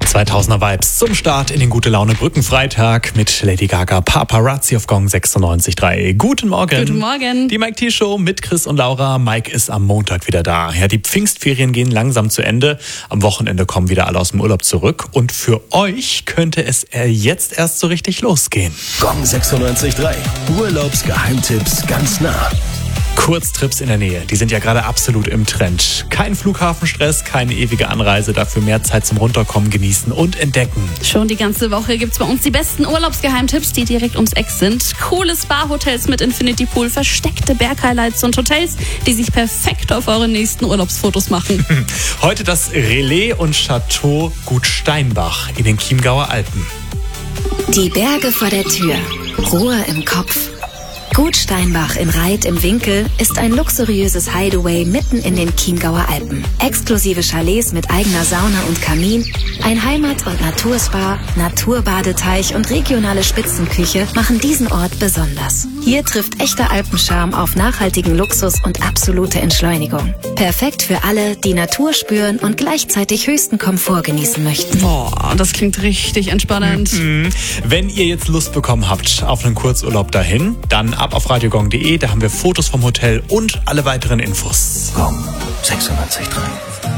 2000er Vibes zum Start in den Gute-Laune-Brückenfreitag mit Lady Gaga, Paparazzi auf Gong 96.3. Guten Morgen. Guten Morgen. Die Mike T. Show mit Chris und Laura. Mike ist am Montag wieder da. Ja, die Pfingstferien gehen langsam zu Ende. Am Wochenende kommen wieder alle aus dem Urlaub zurück. Und für euch könnte es jetzt erst so richtig losgehen. Gong 96.3. Urlaubsgeheimtipps ganz nah. Kurztrips in der Nähe, die sind ja gerade absolut im Trend. Kein Flughafenstress, keine ewige Anreise, dafür mehr Zeit zum Runterkommen, genießen und entdecken. Schon die ganze Woche gibt's bei uns die besten Urlaubsgeheimtipps, die direkt ums Eck sind. Coole Spa-Hotels mit Infinity Pool, versteckte Berghighlights und Hotels, die sich perfekt auf eure nächsten Urlaubsfotos machen. Heute das Relais und Chateau Gut Steinbach in den Chiemgauer Alpen. Die Berge vor der Tür, Ruhe im Kopf. Gut Steinbach in Reit im Winkel ist ein luxuriöses Hideaway mitten in den Chiemgauer Alpen. Exklusive Chalets mit eigener Sauna und Kamin, ein Heimat- und Naturspa, Naturbadeteich und regionale Spitzenküche machen diesen Ort besonders. Hier trifft echter Alpencharme auf nachhaltigen Luxus und absolute Entschleunigung. Perfekt für alle, die Natur spüren und gleichzeitig höchsten Komfort genießen möchten. Boah, das klingt richtig entspannend. Wenn ihr jetzt Lust bekommen habt auf einen Kurzurlaub dahin, dann ab auf radiogong.de, da haben wir Fotos vom Hotel und alle weiteren Infos. Gong 96.3.